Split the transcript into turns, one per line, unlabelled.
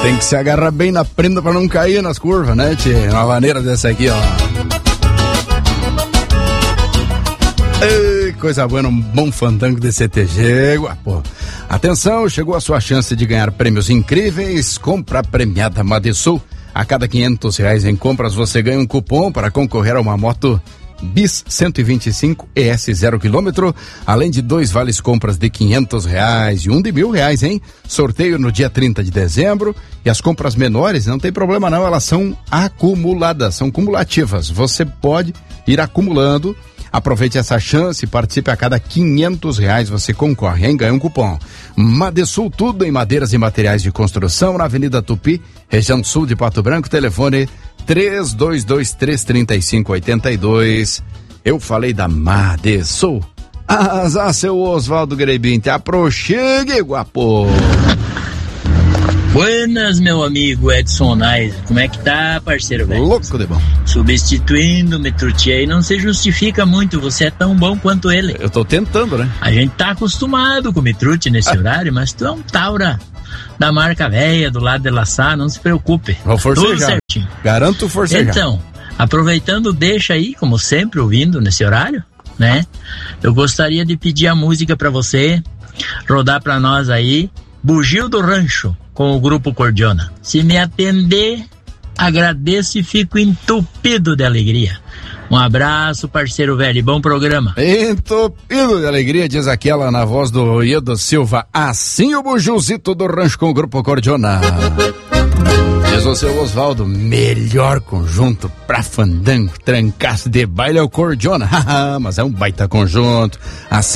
Tem que se agarrar bem na prenda pra não cair nas curvas, né, tchê? Uma maneira dessa aqui, ó. Ei, coisa boa, um bom fandango de CTG, guapo. Atenção, chegou a sua chance de ganhar prêmios incríveis. Compra premiada Madesul. A cada R$500 em compras você ganha um cupom para concorrer a uma moto Bis 125 ES 0 km, além de 2 vales compras de R$500 e um de R$1.000, hein? Sorteio no dia 30 de dezembro. E as compras menores, não tem problema não, elas são acumuladas, são cumulativas. Você pode ir acumulando. Aproveite essa chance e participe. A cada R$500 você concorre, hein? Ganha um cupom. Madesul, tudo em madeiras e materiais de construção, na Avenida Tupi, região sul de Pato Branco. Telefone 3223-3582. Eu falei da Madesul. Seu Oswaldo Grebin, te aproxegue, guapo.
Buenas, meu amigo Edson Nais. Como é que tá, parceiro, velho?
Louco de bom.
Substituindo o Mitrucci aí não se justifica muito, você é tão bom quanto ele.
Eu tô tentando, né?
A gente tá acostumado com o Mitrucci nesse horário, mas tu é um taura da marca velha, do lado de Laçá, não se preocupe.
Vou forcejar. Tudo certinho. Garanto forcejar.
Então, aproveitando, deixa aí, como sempre, ouvindo nesse horário, né? Eu gostaria de pedir a música pra você, rodar pra nós aí, Bugio do Rancho, com o Grupo Cordiona. Se me atender, agradeço e fico entupido de alegria. Um abraço, parceiro velho, e bom programa.
Entupido de alegria, diz aquela na voz do Iedo Silva. Assim o Bujuzito do Rancho com o Grupo Cordiona. Diz o seu Oswaldo, melhor conjunto pra fandango, trancaço de baile é o Cordiona. Mas é um baita conjunto. Assim